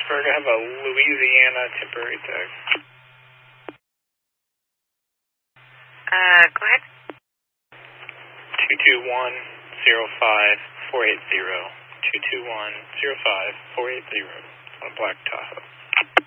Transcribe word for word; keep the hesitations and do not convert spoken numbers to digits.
Pittsburgh. I have a Louisiana temporary tag. Uh, go ahead. two two one zero five four eight zero. two two one zero five four eight zero. On a black Tahoe.